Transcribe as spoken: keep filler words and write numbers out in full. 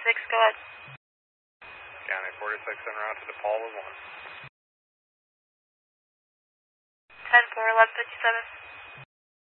forty-six, go ahead. County forty-six en route to DePaul with one. ten four, eleven fifty-seven.